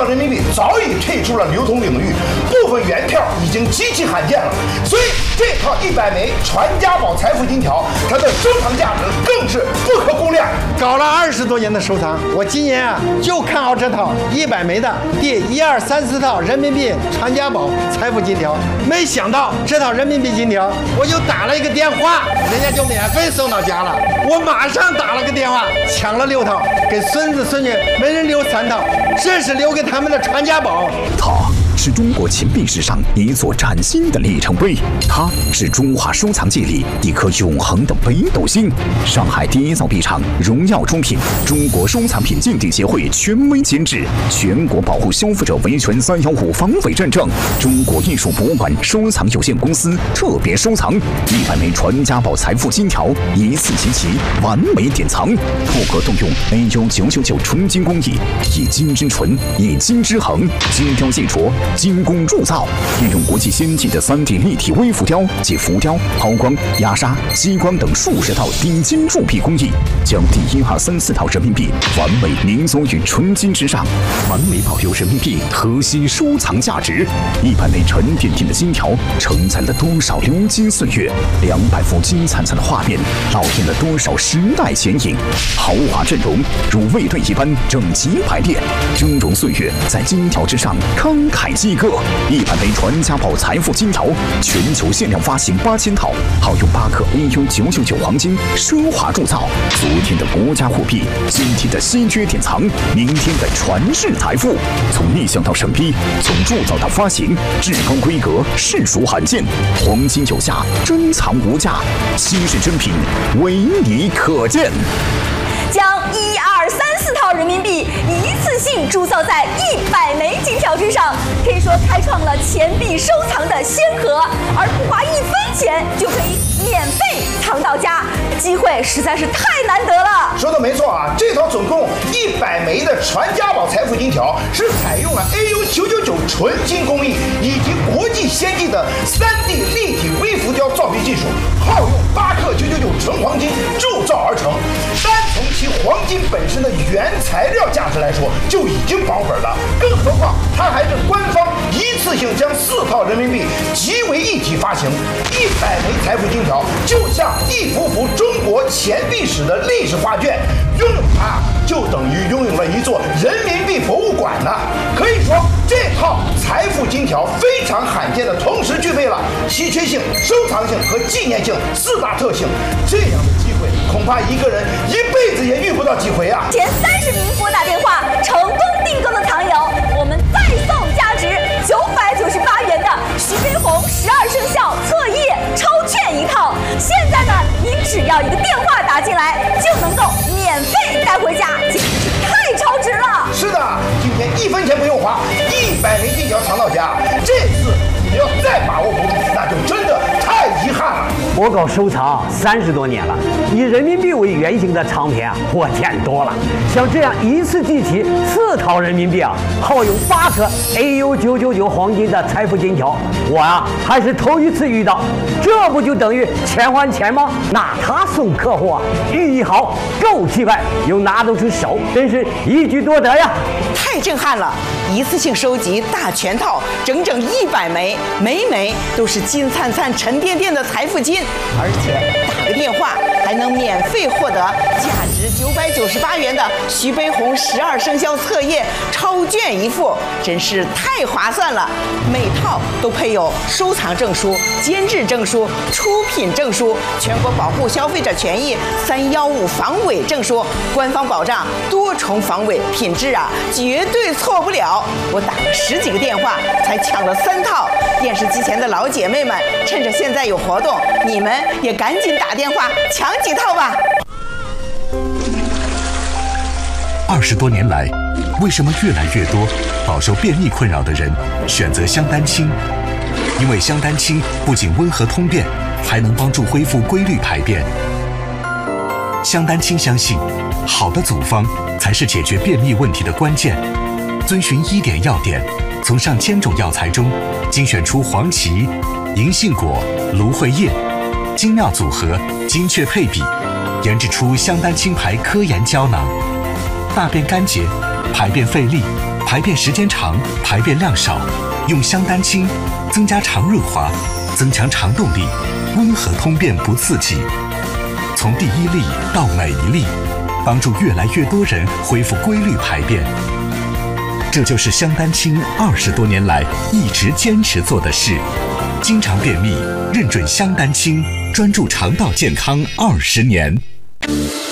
套人民币早已退出了流通领域，部分原条已经极其罕见了。所以这套100枚传家宝财富金条，它的收藏价值更是不可估量。 搞了20多年的收藏，我今年就看好这套100枚的第1、2、3、4套人民币传家宝财富金条。没想到这套人民币金条，我就打了一个电话，人家就免费送到家了。我马上打了个电话，抢了6套，给孙子孙女每人留3套，这是留给他们的传家宝。 它是中国钱币史上一座崭新的里程碑，它是中华收藏界里一颗永恒的北斗星。上海第一造币厂荣耀出品，中国收藏品鉴定协会权威监制，全国保护消费者维权315防伪认证，中国艺术博物馆收藏有限公司特别收藏100枚传家宝财富金条，一次集齐，完美典藏。透过动用 AU999纯金工艺，以金之纯，以金之恒，精雕细琢，精工铸造，运用国际先进的3D 立体微浮雕及浮雕、抛光、压砂、激光等数十套顶尖铸币工艺，将第1、2、3、4套人民币完美凝缩于纯金之上，完美保留人民币核心收藏价值。100枚沉甸甸的金条承载了多少流金岁月，200幅金灿灿的画面烙印了多少时代剪影。豪华阵容如卫队一般整齐排列，峥嵘岁月在金条之上慷慨激歌。100枚传家宝财富金条，全球限量发行8000套，号用8克 AU999黄金奢华铸造。昨天的国家货币，今天的稀缺典藏，明天的传世财富。从立项到审批，从铸造到发行，至高规格，实属罕见。黄金有价，珍藏无价，稀世珍品，唯你可见。 将1、2、3、4套人民币一次性铸造在100枚金条之上，可以说开创了钱币收藏的先河，而不花1分钱就可以免费藏到家，机会实在是太难得了。 说的没错啊，这套总共100枚的传家宝财富金条是采用了 AU999纯金工艺以及国际先进的3D 立体微浮雕造币技术，耗用8克999纯黄金铸造而成。单从其黄金本身的原材料价值来说，就已经保本了，更何况它还是官方一次性将4套人民币集为一体发行。100枚财富金条就像一幅幅中国钱币史的历史画卷，拥有它就等于拥有了一座人民币博物馆呢。可以说，这套财富金条非常罕见的同时具备了稀缺性、收藏性和纪念性4大特性。这样的机会，恐怕一个人一辈子也遇不到几回啊！ 前30名拨打电话成功订购的藏友，我们再送价值998元的徐悲鸿12生肖册页超券1套。现在呢，您只要一个电话打进来，就能够免费带回家，简直是太超值了！ 是的，今天1分钱不用花，100枚金条藏到家。这次你要再把握不住，那就真的太遗憾了。 我搞收藏30多年了，以人民币为原型的藏品我见多了。像这样一次集齐4套人民币耗用8克 AU999黄金的财富金条，我还是头一次遇到。这不就等于钱还钱吗？拿它送客户寓意好，够气派，又拿得出手，真是一举多得呀！ 太震撼了！一次性收集大全套，整整100枚，每枚都是金灿灿、沉甸甸的财富金，而且打个电话还能免费获得价值998元的徐悲鸿12生肖册页超卷1副，真是太划算了！每套都配有收藏证书、监制证书、出品证书、全国保护消费者权益315防伪证书，官方保障多重防伪，品质绝对错不了。我打了10几个电话才抢了3套。电视机前的老姐妹们，趁着现在有活动，你们也赶紧打电话抢几套吧。 20多年来，为什么越来越多饱受便秘困扰的人选择香丹清？因为香丹清不仅温和通便，还能帮助恢复规律排便。香丹清相信，好的组方才是解决便秘问题的关键。遵循1点要点，从上千种药材中精选出黄芪、银杏果、芦荟叶，精妙组合，精确配比，研制出香丹清牌科研胶囊。大便干结、排便费力、 排便时间长，排便量少，用香丹清增加肠润滑，增强肠动力，温和通便不刺激。从第一粒到每一粒，帮助越来越多人恢复规律排便。这就是香丹清20多年来一直坚持做的事。经常便秘，认准香丹清，专注肠道健康20年。